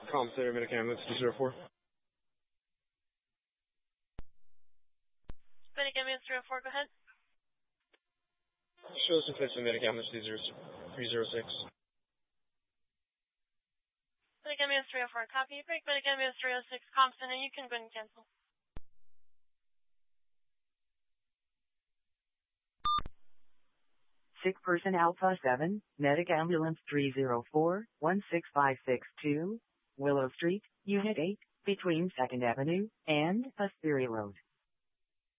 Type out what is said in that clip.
Center, Medic Ambulance 204. Medic Ambulance 304, go ahead. Show us in Medic Ambulance 306. Medic Ambulance 304, copy. Break Medic Ambulance 306, Comm Center, you can go ahead and cancel. Sick person Alpha 7, Medic Ambulance 304, 16562, Willow Street, Unit 8, between 2nd Avenue and Aspiri Road.